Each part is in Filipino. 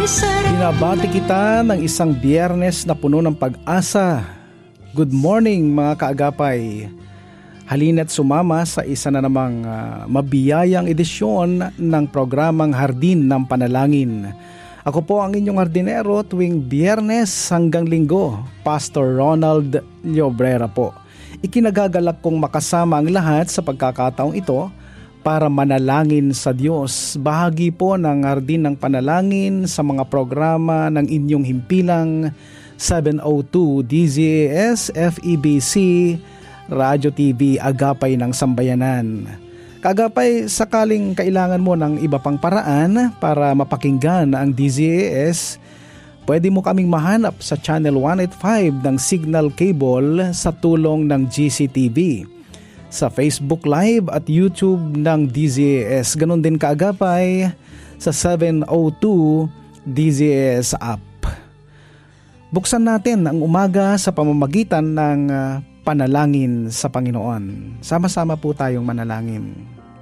Binabati kita ng isang Biyernes na puno ng pag-asa. Good morning mga kaagapay. Halina't sumama sa isa na namang mabiyayang edisyon ng programang Hardin ng Panalangin. Ako po ang inyong hardinero tuwing Biyernes hanggang Linggo, Pastor Ronald Llobrera po. Ikinagagalak kong makasama ang lahat sa pagkakataong ito para manalangin sa Diyos. Bahagi po ng Hardin ng Panalangin sa mga programa ng inyong himpilang 702 DZAS, FEBC, Radyo TV, Agapay ng Sambayanan. Kaagapay, sakaling kailangan mo ng iba pang paraan para mapakinggan ang DZAS, pwede mo kaming mahanap sa Channel 185 ng Signal Cable sa tulong ng GCTV. Sa Facebook Live at YouTube ng DZAS. Ganon din kaagapay sa 702 DZAS app. Buksan natin ang umaga sa pamamagitan ng panalangin sa Panginoon. Sama-sama po tayong manalangin.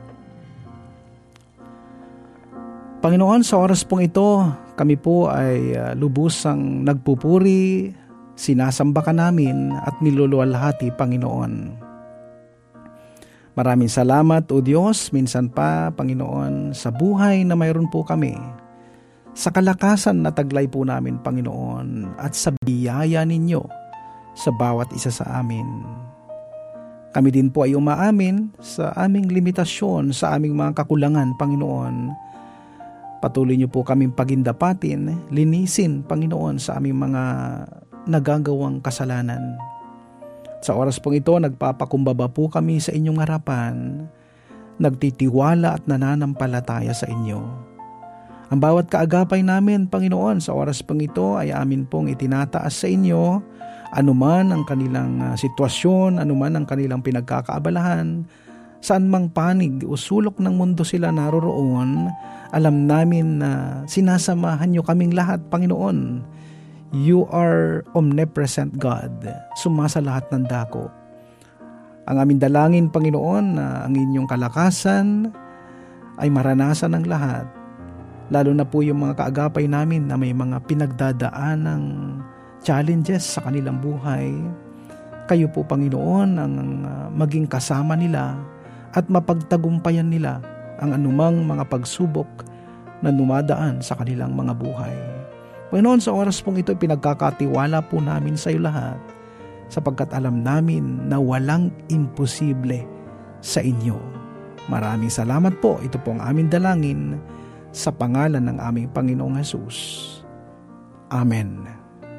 Panginoon, sa oras pong ito, kami po ay lubusang nagpupuri, sinasamba ka namin at niluluwalhati, Panginoon. Maraming salamat, O Diyos, minsan pa, Panginoon, sa buhay na mayroon po kami, sa kalakasan na taglay po namin, Panginoon, at sa biyaya ninyo sa bawat isa sa amin. Kami din po ay umaamin sa aming limitasyon, sa aming mga kakulangan, Panginoon. Patuloy niyo po kaming pagindapatin, linisin, Panginoon, sa aming mga nagagawang kasalanan. Sa oras pong ito, nagpapakumbaba po kami sa inyong harapan, nagtitiwala at nananampalataya sa inyo. Ang bawat kaagapay namin, Panginoon, sa oras pong ito ay amin pong itinataas sa inyo, anuman ang kanilang sitwasyon, anuman ang kanilang pinagkakaabalahan, saan mang panig o sulok ng mundo sila naroroon, alam namin na sinasamahan niyo kaming lahat, Panginoon. You are omnipresent God, sumasa lahat ng dako. Ang aming dalangin, Panginoon, na ang inyong kalakasan ay maranasan ng lahat, lalo na po yung mga kaagapay namin na may mga pinagdadaanang challenges sa kanilang buhay. Kayo po, Panginoon, ang maging kasama nila at mapagtagumpayan nila ang anumang mga pagsubok na dumadaan sa kanilang mga buhay. Panginoon, sa oras pong ito, pinagkakatiwala po namin sa iyo lahat, sapagkat alam namin na walang imposible sa inyo. Maraming salamat po. Ito po ang aming dalangin sa pangalan ng aming Panginoong Hesus. Amen.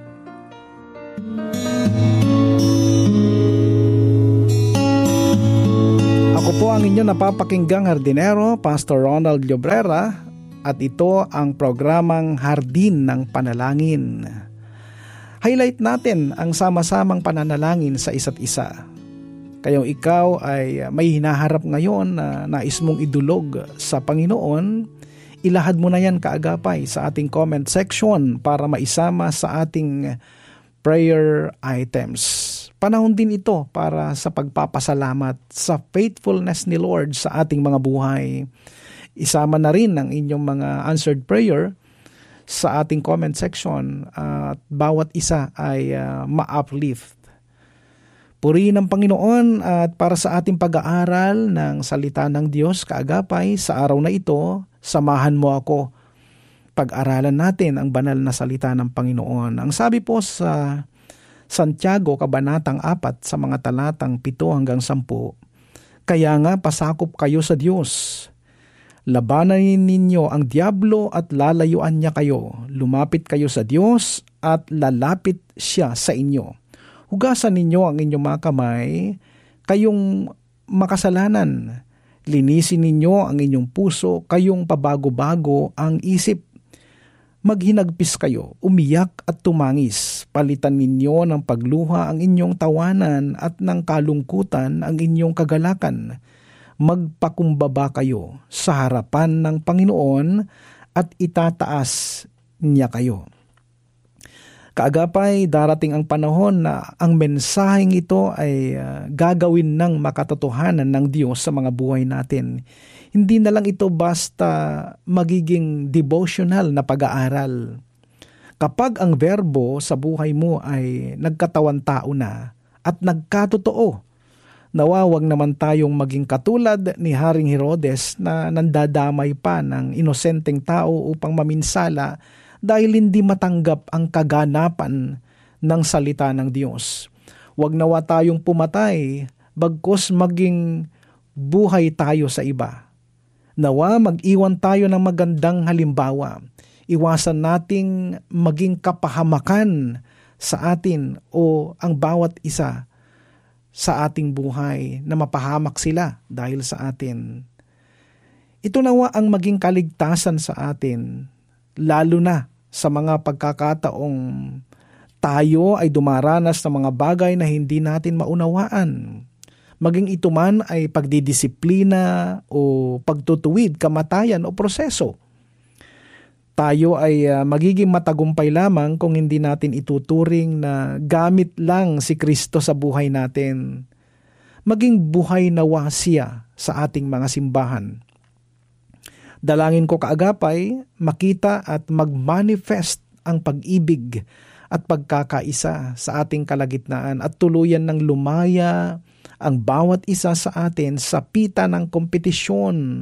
Ako po ang inyong napapakinggang hardinero, Pastor Ronald Llobrera, at ito ang programang Hardin ng Panalangin. Highlight natin ang sama-samang pananalangin sa isa't isa. Kayong ikaw ay may hinaharap ngayon na nais mong idulog sa Panginoon, ilahad mo na yan kaagapay sa ating comment section para maisama sa ating prayer items. Panahon din ito para sa pagpapasalamat sa faithfulness ni Lord sa ating mga buhay. Isama na rin ang inyong mga answered prayer sa ating comment section at bawat isa ay ma-uplift. Purihin ang Panginoon at para sa ating pag-aaral ng salita ng Diyos kaagapay sa araw na ito, samahan mo ako. Pag-aralan natin ang banal na salita ng Panginoon. Ang sabi po sa Santiago, Kabanatang 4 sa mga talatang 7 hanggang 10, kaya nga pasakop kayo sa Diyos. Labanan ninyo ang diablo at lalayuan niya kayo. Lumapit kayo sa Diyos at lalapit siya sa inyo. Hugasan ninyo ang inyong mga kamay, kayong makasalanan. Linisin ninyo ang inyong puso, kayong pabago-bago ang isip. Maghinagpis kayo, umiyak at tumangis. Palitan ninyo ng pagluha ang inyong tawanan at ng kalungkutan ang inyong kagalakan. Magpakumbaba kayo sa harapan ng Panginoon at itataas niya kayo. Kaagapay, darating ang panahon na ang mensaheng ito ay gagawin ng makatotohanan ng Diyos sa mga buhay natin. Hindi na lang ito basta magiging devotional na pag-aaral. Kapag ang verbo sa buhay mo ay nagkatawan tao na at nagkatotoo, nawawag naman tayong maging katulad ni Haring Herodes na nandadamay pa ng inosenteng tao upang maminsala dahil hindi matanggap ang kaganapan ng salita ng Diyos. Huwag nawa tayong pumatay, bagkus maging buhay tayo sa iba. Nawa mag-iwan tayo ng magandang halimbawa. Iwasan nating maging kapahamakan sa atin o ang bawat isa sa ating buhay na mapahamak sila dahil sa atin. Ito nawa ang maging kaligtasan sa atin, lalo na sa mga pagkakataong tayo ay dumaranas ng mga bagay na hindi natin maunawaan. Maging ito man ay pagdidisiplina o pagtutuwid, kamatayan o proseso. Tayo ay magiging matagumpay lamang kung hindi natin ituturing na gamit lang si Kristo sa buhay natin. Maging buhay nawa siya sa ating mga simbahan. Dalangin ko kaagapay, makita at mag-manifest ang pag-ibig at pagkakaisa sa ating kalagitnaan at tuluyan ng lumaya ang bawat isa sa atin sa pita ng kompetisyon,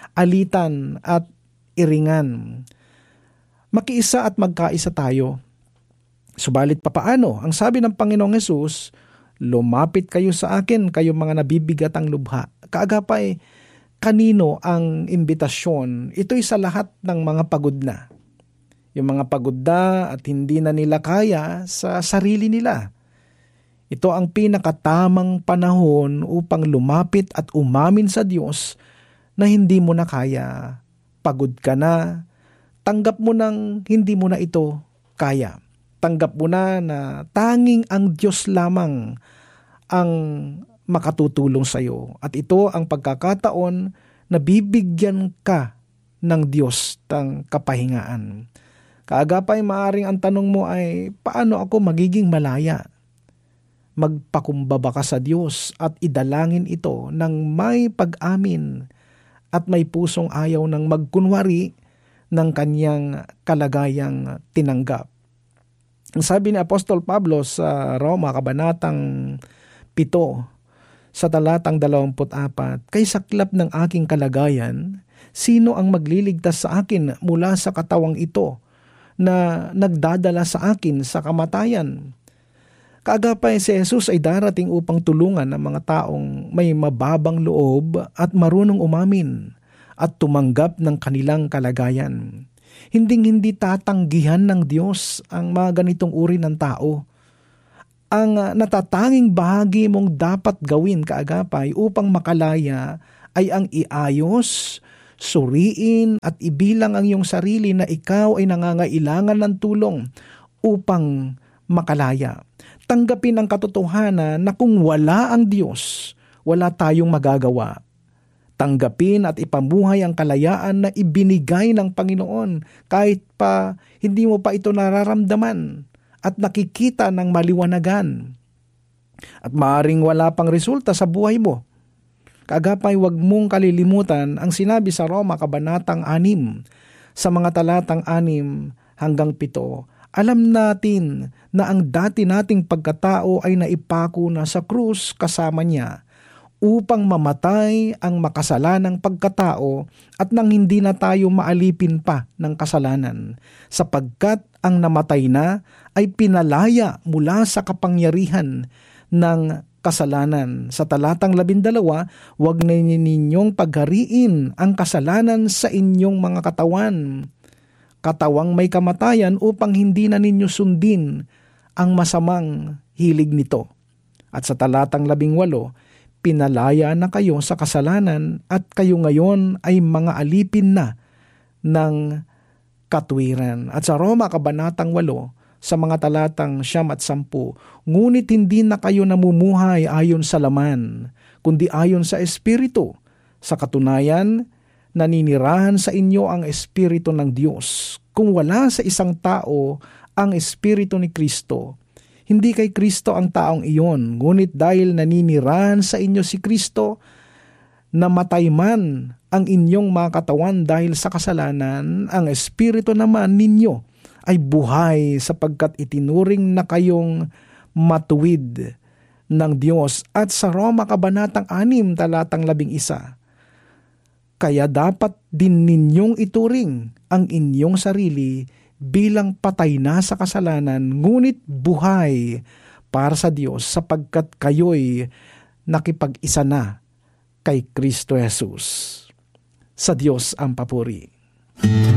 alitan at iringan. Makiisa at magkaisa tayo. Subalit papaano? Ang sabi ng Panginoong Hesus, lumapit kayo sa akin, kayo mga nabibigat ang lubha. Kaagapay, kanino ang imbitasyon? Ito'y sa lahat ng mga pagod na. Yung mga pagod na at hindi na nila kaya sa sarili nila. Ito ang pinakatamang panahon upang lumapit at umamin sa Diyos na hindi mo na kaya. Pagod ka na. Tanggap mo nang hindi mo na ito kaya. Tanggap mo na tanging ang Diyos lamang ang makatutulong sa iyo. At ito ang pagkakataon na bibigyan ka ng Diyos ng kapahingaan. Kaagapay, maaring ang tanong mo ay, paano ako magiging malaya? Magpakumbaba ka sa Diyos at idalangin ito ng may pag-amin at may pusong ayaw ng magkunwari ng kanyang kalagayang tinanggap. Ang sabi ni Apostol Pablo sa Roma, Kabanatang 7, sa talatang 24, kay saklap ng aking kalagayan, sino ang magliligtas sa akin mula sa katawang ito na nagdadala sa akin sa kamatayan? Kaagapay, si Jesus ay darating upang tulungan ang mga taong may mababang loob at marunong umamin at tumanggap ng kanilang kalagayan. Hinding-hindi tatanggihan ng Diyos ang mga ganitong uri ng tao. Ang natatanging bahagi mong dapat gawin, kaagapay, upang makalaya ay ang iayos, suriin at ibilang ang iyong sarili na ikaw ay nangangailangan ng tulong upang makalaya. Tanggapin ang katotohanan na kung wala ang Diyos, wala tayong magagawa. Tanggapin at ipamuhay ang kalayaan na ibinigay ng Panginoon kahit pa hindi mo pa ito nararamdaman at nakikita ng maliwanagan. At maaring wala pang resulta sa buhay mo. Kaagapay, huwag mong kalilimutan ang sinabi sa Roma, Kabanatang 6, sa mga talatang 6 hanggang 7. Alam natin na ang dati nating pagkatao ay naipako na sa krus kasama niya upang mamatay ang makasalanang pagkatao at nang hindi na tayo maalipin pa ng kasalanan, sapagkat ang namatay na ay pinalaya mula sa kapangyarihan ng kasalanan. Sa talatang 12, huwag na ninyong paghariin ang kasalanan sa inyong mga katawan. Katawang may kamatayan upang hindi na ninyo sundin ang masamang hilig nito. At sa talatang 18, pinalaya na kayo sa kasalanan at kayo ngayon ay mga alipin na ng katwiran. At sa Roma, Kabanatang 8, sa mga talatang 9 at 10, ngunit hindi na kayo namumuhay ayon sa laman, kundi ayon sa Espiritu. Sa katunayan, naninirahan sa inyo ang Espiritu ng Diyos. Kung wala sa isang tao ang Espiritu ni Kristo, hindi kay Kristo ang taong iyon, ngunit dahil naninirahan sa inyo si Kristo, namatay man ang inyong mga katawan dahil sa kasalanan, ang espiritu naman ninyo ay buhay sapagkat itinuring na kayong matuwid ng Diyos. At sa Roma Kabanatang 6, talatang 11, kaya dapat din ninyong ituring ang inyong sarili bilang patay na sa kasalanan, ngunit buhay para sa Diyos sapagkat kayo'y nakipag-isa na kay Kristo Jesus. Sa Diyos ang papuri.